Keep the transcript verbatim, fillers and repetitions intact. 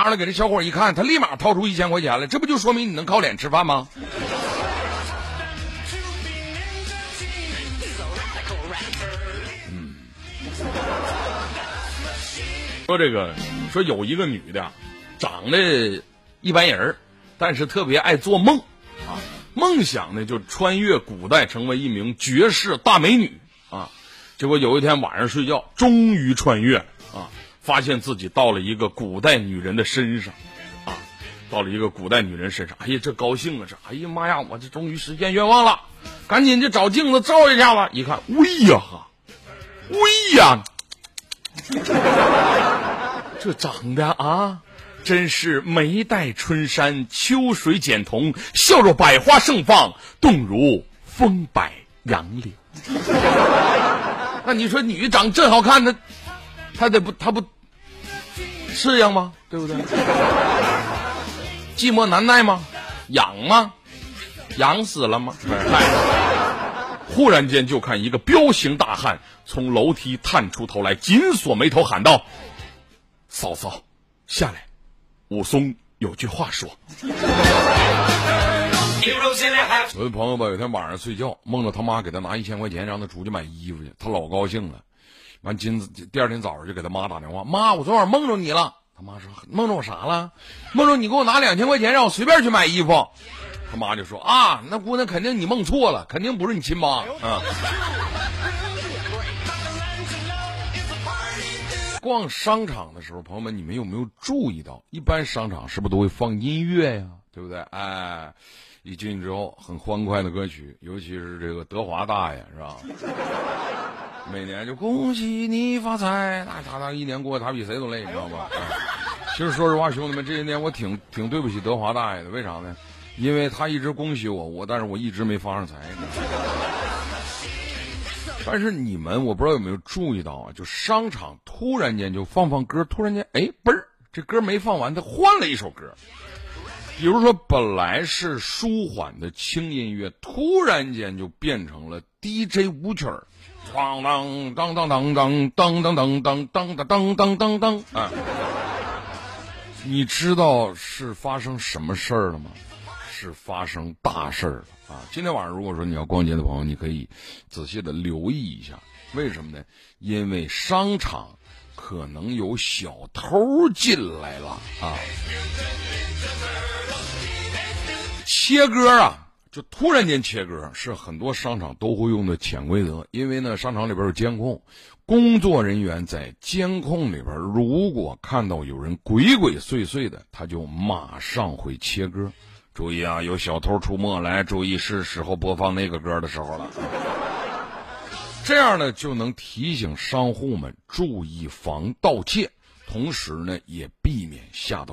上来给这小伙一看，他立马掏出一千块钱来，这不就说明你能靠脸吃饭吗？嗯，说这个，说有一个女的，长得一般人，但是特别爱做梦啊，梦想呢就穿越古代成为一名绝世大美女啊。结果有一天晚上睡觉，终于穿越啊，发现自己到了一个古代女人的身上啊，到了一个古代女人身上，哎呀，这高兴啊，这哎呀妈呀，我这终于实现愿望了，赶紧就找镜子照一下子，一看，喂呀哈，喂呀，这长得啊，真是眉黛春山，秋水剪瞳，笑若百花盛放，动如风摆杨柳。那你说女长真好看，她她得不她不适应吗？对不对？寂寞难耐吗？痒吗？痒死了吗？忽然间就看一个彪形大汉从楼梯探出头来，紧锁眉头喊道：嫂嫂下来，武松有句话说。我的朋友吧，有天晚上睡觉，梦到他妈给他拿一千块钱让他出去买衣服去，他老高兴了。完今第二天早上就给他妈打电话，妈，我昨晚梦着你了。他妈说梦着我啥了？梦着你给我拿两千块钱让我随便去买衣服。他妈就说啊，那姑娘肯定你梦错了，肯定不是你亲妈啊。逛商场的时候，朋友们，你们有没有注意到，一般商场是不是都会放音乐呀？对不对？哎，一进去之后很欢快的歌曲，尤其是这个德华大爷，是吧？每年就恭喜你发财，那他他一年过他比谁都累，你知道吧？哎，其实说实话，兄弟们，这些年我挺挺对不起德华大爷的，为啥呢？因为他一直恭喜我，我但是我一直没发上财。但是你们我不知道有没有注意到啊，就商场突然间就放放歌，突然间哎嘣儿，这歌没放完，他换了一首歌。比如说本来是舒缓的轻音乐，突然间就变成了 D J 舞曲儿，当当当当当当当当当当当当当当当啊！你知道是发生什么事儿了吗？是发生大事儿了啊！今天晚上如果说你要逛街的朋友，你可以仔细的留意一下，为什么呢？因为商场可能有小偷进来了啊！切歌啊，就突然间切歌，是很多商场都会用的潜规则。因为呢，商场里边有监控，工作人员在监控里边，如果看到有人鬼鬼祟祟的，他就马上会切歌。注意啊，有小偷出没，来注意是时候播放那个歌的时候了。这样呢，就能提醒商户们注意防盗窃，同时呢，也避免下到